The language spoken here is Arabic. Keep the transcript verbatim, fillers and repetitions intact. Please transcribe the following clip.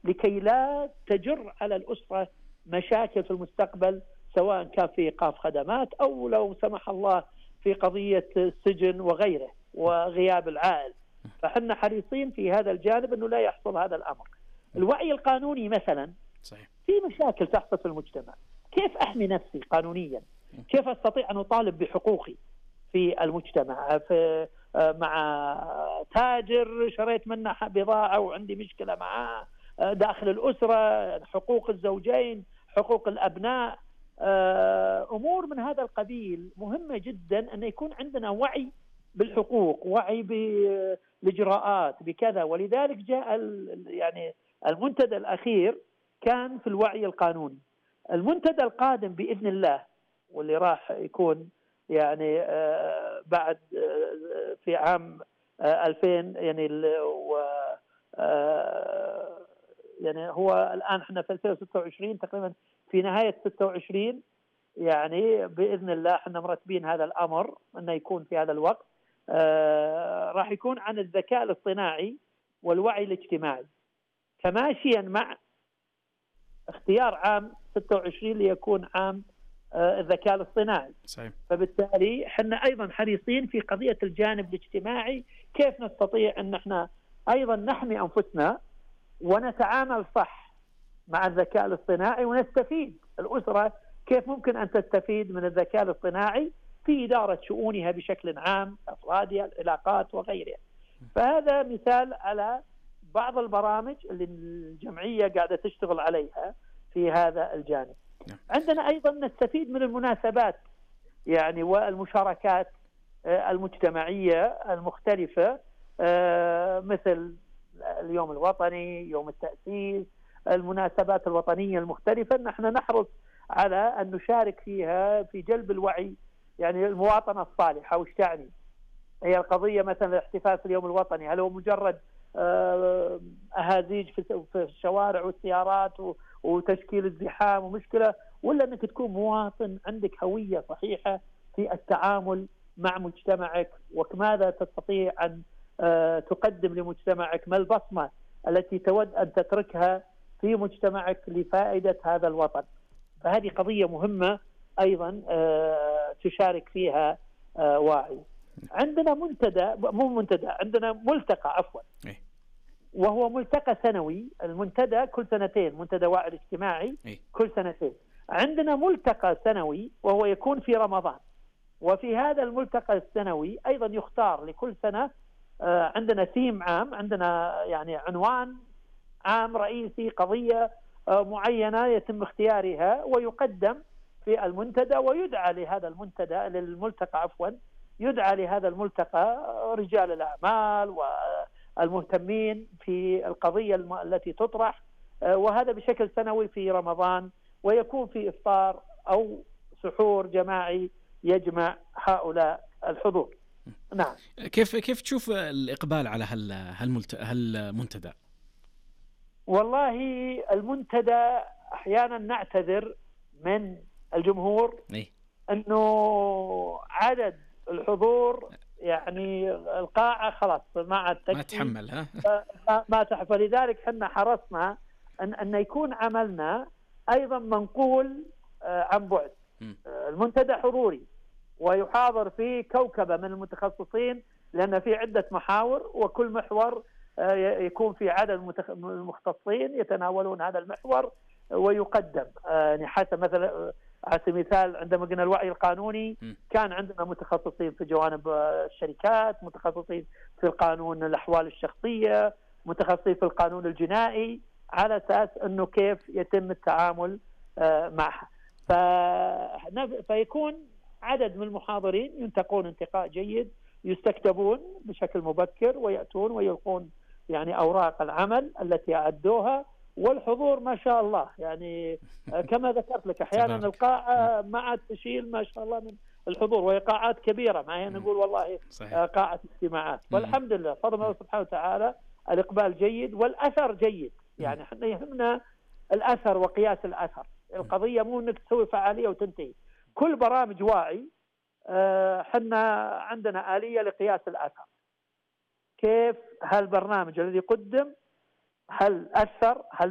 لكي لا تجر على الأسرة مشاكل في المستقبل، سواء كان في إيقاف خدمات أو لو سمح الله في قضية السجن وغيره وغياب العائل. فحنا حريصين في هذا الجانب أنه لا يحصل هذا الأمر. الوعي القانوني مثلا، صحيح. في مشاكل تحصل في المجتمع، كيف أحمي نفسي قانونيا؟ كيف أستطيع أن أطالب بحقوقي في المجتمع؟ في مع تاجر شريت منه بضاعة وعندي مشكلة معاه، داخل الأسرة، حقوق الزوجين، حقوق الأبناء، أمور من هذا القبيل. مهمة جدا أن يكون عندنا وعي بالحقوق، وعي بالإجراءات بكذا. ولذلك جاء يعني المنتدى الأخير كان في الوعي القانوني. المنتدى القادم بإذن الله واللي راح يكون يعني بعد في عام ألفين، يعني و يعني هو الآن احنا في ألفين وستة وعشرين تقريبا، في نهاية ستة وعشرين يعني بإذن الله احنا مرتبين هذا الأمر أنه يكون في هذا الوقت. آه راح يكون عن الذكاء الاصطناعي والوعي الاجتماعي، تماشيا مع اختيار عام ستة وعشرين ليكون عام آه الذكاء الاصطناعي. صحيح. فبالتالي احنا أيضا حريصين في قضية الجانب الاجتماعي، كيف نستطيع أن احنا أيضا نحمي أنفسنا ونتعامل صح مع الذكاء الاصطناعي ونستفيد. الأسرة كيف ممكن أن تستفيد من الذكاء الاصطناعي في إدارة شؤونها بشكل عام، أفرادها، العلاقات وغيرها. فهذا مثال على بعض البرامج اللي الجمعية قاعدة تشتغل عليها في هذا الجانب. عندنا أيضا نستفيد من المناسبات يعني والمشاركات المجتمعية المختلفة، مثل اليوم الوطني، يوم التأسيس، المناسبات الوطنية المختلفة. نحن نحرص على أن نشارك فيها في جلب الوعي، يعني المواطنة الصالحة. وش تعني هي القضية؟ مثلا الاحتفال في اليوم الوطني، هل هو مجرد أهازيج في الشوارع والسيارات وتشكيل الزحام ومشكلة، ولا أنك تكون مواطن عندك هوية صحيحة في التعامل مع مجتمعك، وماذا تستطيع أن تقدم لمجتمعك، ما البصمة التي تود أن تتركها في مجتمعك لفائدة هذا الوطن. فهذه قضية مهمة أيضا تشارك فيها واعي. عندنا منتدى، مو منتدى، عندنا ملتقى عفوا، وهو ملتقى سنوي. المنتدى كل سنتين، منتدى وعي الاجتماعي كل سنتين. عندنا ملتقى سنوي وهو يكون في رمضان. وفي هذا الملتقى السنوي أيضا يختار لكل سنة عندنا ثيم عام، عندنا يعني عنوان عام رئيسي، قضية معينة يتم اختيارها ويقدم في المنتدى، ويدعى لهذا المنتدى للملتقى عفوا يدعى لهذا الملتقى رجال الأعمال والمهتمين في القضية التي تطرح، وهذا بشكل سنوي في رمضان، ويكون في إفطار أو سحور جماعي يجمع هؤلاء الحضور. نعم. كيف كيف تشوف الإقبال على هال هالمنتدى؟ والله المنتدى أحيانا نعتذر من الجمهور إيه؟ أنه عدد الحضور يعني القاعة خلاص ما عاد ما تحمل ها ما, ما تحمل. لذلك حنا حرصنا أن أن يكون عملنا أيضا منقول عن بعد. المنتدى حضوري ويحاضر فيه كوكبة من المتخصصين، لأن في عدة محاور وكل محور يكون في عدد المختصين يتناولون هذا المحور ويقدم. يعني حسب مثلا على سبيل المثال عندما قلنا الوعي القانوني كان عندنا متخصصين في جوانب الشركات، متخصصين في القانون الأحوال الشخصية، متخصصين في القانون الجنائي، على أساس أنه كيف يتم التعامل معها. فيكون عدد من المحاضرين ينتقون انتقاء جيد، يستكتبون بشكل مبكر ويأتون ويلقون يعني أوراق العمل التي أعدوها، والحضور ما شاء الله يعني كما ذكرت لك أحيانا القاعة ما عاد تشيل ما شاء الله من الحضور، وهي قاعات كبيرة، ما هي نقول والله صحيح. قاعة اجتماعات. والحمد لله فضل الله سبحانه وتعالى الإقبال جيد والأثر جيد. يعني احنا يهمنا الأثر وقياس الأثر. القضية مو انك تسوي فعالية وتنتهي. كل برامج واعي حنا عندنا آلية لقياس الأثر. كيف هالبرنامج الذي قدم هل أثر، هل